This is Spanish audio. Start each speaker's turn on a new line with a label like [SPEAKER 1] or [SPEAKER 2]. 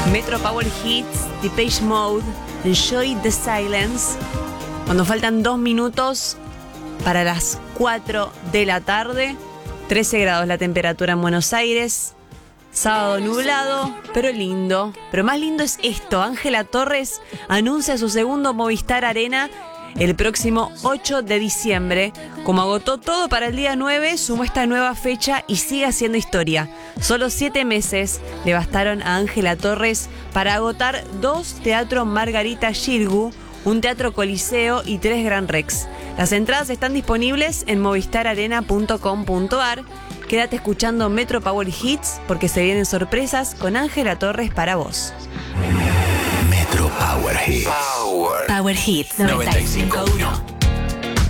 [SPEAKER 1] Metro Power Hits, Depeche Mode, Enjoy the Silence. Cuando faltan 2 minutos para las 4 de la tarde, 13 grados la temperatura en Buenos Aires. Sábado nublado, pero lindo. Pero más lindo es esto. Ángela Torres anuncia su segundo Movistar Arena el próximo 8 de diciembre. Como agotó todo para el día 9, sumó esta nueva fecha y sigue haciendo historia. Solo 7 meses le bastaron a Ángela Torres para agotar 2 Teatro Margarita Xirgu, un Teatro Coliseo y 3 Gran Rex. Las entradas están disponibles en movistararena.com.ar. Quédate escuchando Metro Power Hits porque se vienen sorpresas con Ángela Torres para vos.
[SPEAKER 2] Metro Power Hits.
[SPEAKER 3] Power Hits 95.1.